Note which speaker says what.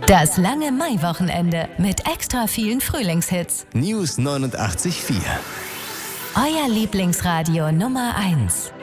Speaker 1: Das lange Maiwochenende mit extra vielen Frühlingshits.
Speaker 2: News 89.4.
Speaker 1: Euer Lieblingsradio Nummer 1.